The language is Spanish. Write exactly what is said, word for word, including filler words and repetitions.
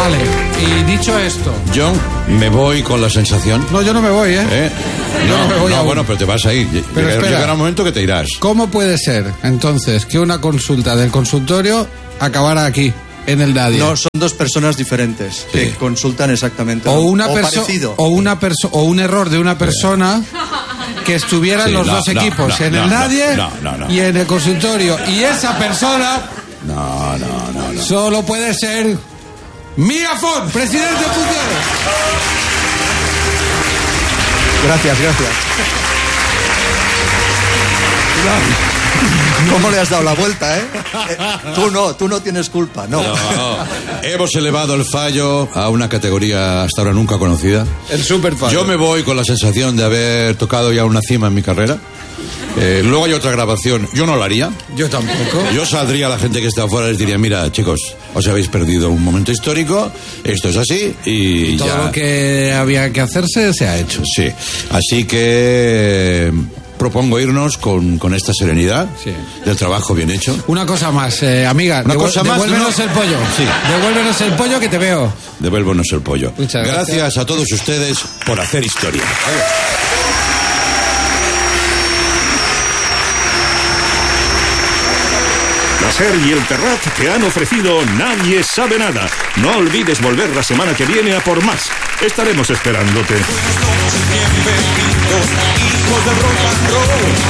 Vale, y dicho esto... Yo me voy con la sensación... No, yo no me voy, ¿eh? ¿Eh? Yo No, no me voy no aún. bueno, pero te vas a ir. Pero Llegará- espera. Llegará un momento que te irás. ¿Cómo puede ser, entonces, que una consulta del consultorio acabara aquí, en el Nadia? No, son dos personas diferentes Sí. que consultan exactamente O lo- una o persona parecido. o una perso o un error de una persona que estuvieran Sí, los no, dos no, equipos no, en no, el no, Nadie no, no, no. y en el consultorio, y esa persona No, no, no, no. solo puede ser Migafón, presidente en funciones. Gracias, gracias. ¿Cómo le has dado la vuelta, eh? Eh, Tú no, tú no tienes culpa, no. No, hemos elevado el fallo a una categoría hasta ahora nunca conocida. El super Yo me voy con la sensación de haber tocado ya una cima en mi carrera. Eh, luego hay otra grabación. Yo no la haría. Yo tampoco. Yo saldría a la gente que está afuera y les diría, mira, chicos, os habéis perdido un momento histórico, esto es así y Todo ya... lo que había que hacerse se ha hecho. Sí, así que eh, propongo irnos con, con esta serenidad Sí. del trabajo bien hecho. Una cosa más, eh, amiga. Una devuel- cosa más, Devuélvenos ¿no? el pollo. Sí. Devuélvenos el pollo que te veo. Devuélvonos el pollo. Muchas gracias. Gracias a todos ustedes por hacer historia. La SER y el Terrat te han ofrecido Nadie sabe nada. No olvides volver la semana que viene a por más. Estaremos esperándote. Hijos del rock and roll.